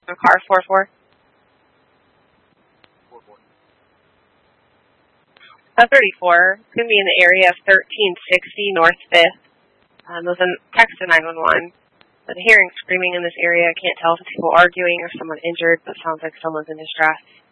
Car 44. 34. It's going to be in the area of 1360 North 5th. There's a text to 911. I'm hearing screaming in this area. I can't tell if it's people arguing or someone injured, but it sounds like someone's in distress.